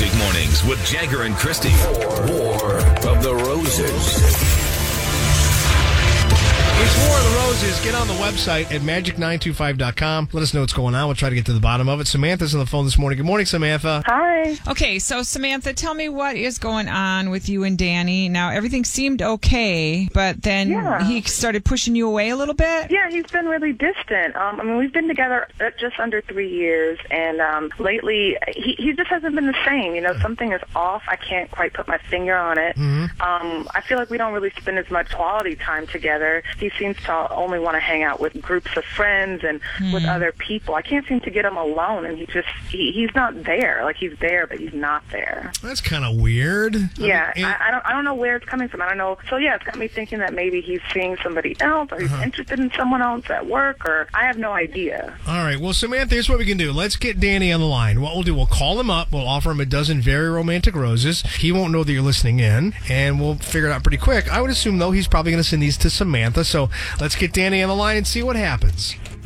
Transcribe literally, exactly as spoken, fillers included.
Magic Mornings with Jagger and Christy. War of the Roses. It's War of the Roses. Get on the website at magic nine two five dot com. Let us know what's going on. We'll try to get to the bottom of it. Samantha's on the phone this morning. Good morning, Samantha. Hi. Okay, so Samantha, tell me what is going on with you and Danny. Now, everything seemed okay, but then Yeah. he started pushing you away a little bit? Yeah, he's been really distant. Um, I mean, we've been together just under three years, and um, lately he, he just hasn't been the same. You know, something is off. I can't quite put my finger on it. Mm-hmm. Um, I feel like we don't really spend as much quality time together. He seems to only want to hang out with groups of friends and Mm. with other people. I can't seem to get him alone, and he just, he, he's not there. Like, he's there, but he's not there. That's kind of weird. Yeah, I mean, I, I don't I don't know where it's coming from. I don't know. So, yeah, it's got me thinking that maybe he's seeing somebody else, or he's Uh-huh. interested in someone else at work, or I have no idea. All right. Well, Samantha, here's what we can do. Let's get Danny on the line. What we'll do, we'll call him up. We'll offer him a dozen very romantic roses. He won't know that you're listening in, and we'll figure it out pretty quick. I would assume, though, he's probably going to send these to Samantha. So let's get Danny on the line and see what happens.